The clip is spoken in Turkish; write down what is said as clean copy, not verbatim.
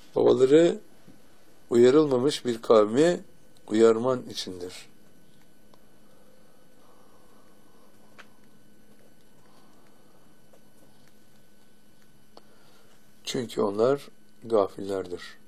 Babaları uyarılmamış bir kavmi uyarman içindir. Çünkü onlar gafillerdir.